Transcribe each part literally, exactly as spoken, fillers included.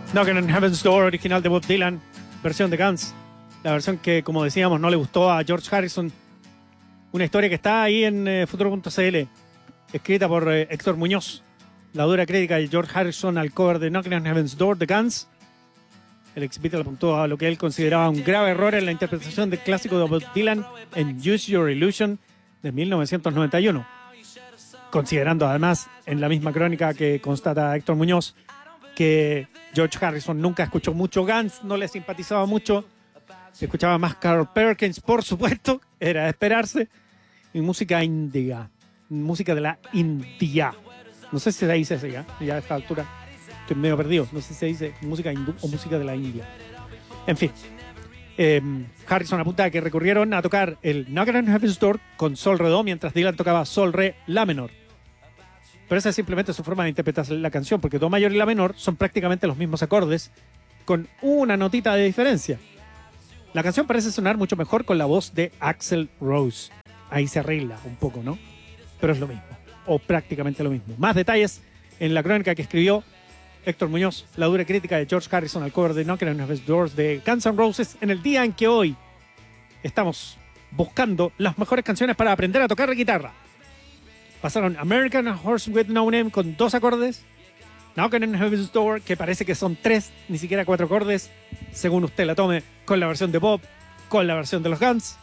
Knocking on Heaven's Door, original de Bob Dylan, versión de Guns. La versión que, como decíamos, no le gustó a George Harrison. Una historia que está ahí en eh, futuro punto c l, escrita por eh, Héctor Muñoz. La dura crítica de George Harrison al cover de Knocking on Heaven's Door de Guns. El ex Beatle apuntó a lo que él consideraba un grave error en la interpretación del clásico de Bob Dylan en Use Your Illusion de mil novecientos noventa y uno. Considerando además, en la misma crónica que constata Héctor Muñoz, que George Harrison nunca escuchó mucho Guns, no le simpatizaba mucho, escuchaba más Carl Perkins, por supuesto, era de esperarse, y música india, música de la India. No sé si se dice así, ¿eh? Ya a esta altura estoy medio perdido, no sé si se dice música hindú o música de la India. En fin, eh, Harrison apunta a que recurrieron a tocar el Knockin' on Heaven's Door con sol re do, mientras Dylan tocaba sol re la menor. Pero esa es simplemente su forma de interpretar la canción, porque do mayor y la menor son prácticamente los mismos acordes, con una notita de diferencia. La canción parece sonar mucho mejor con la voz de Axl Rose. Ahí se arregla un poco, ¿no? Pero es lo mismo, o prácticamente lo mismo. Más detalles en la crónica que escribió Héctor Muñoz, la dura crítica de George Harrison al cover de Knockin' on Heaven's Door de Guns N' Roses, en el día en que hoy estamos buscando las mejores canciones para aprender a tocar la guitarra. Pasaron American Horse with No Name con dos acordes, Knockin' on Heaven's Door, que parece que son tres, ni siquiera cuatro acordes, según usted la tome, con la versión de Bob, con la versión de los Guns.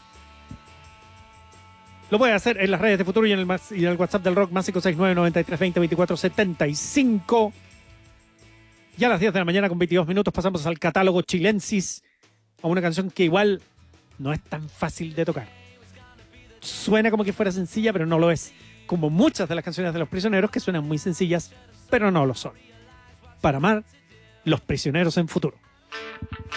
Lo puede hacer en las redes de Futuro y en el, más, y en el WhatsApp del Rock, más cinco seis nueve, nueve tres dos cero, veinticuatro setenta y cinco. Y a las diez de la mañana con veintidós minutos pasamos al catálogo Chilensis, a una canción que igual no es tan fácil de tocar. Suena como que fuera sencilla, pero no lo es. Como muchas de las canciones de Los Prisioneros, que suenan muy sencillas, pero no lo son. Para amar, Los Prisioneros en Futuro.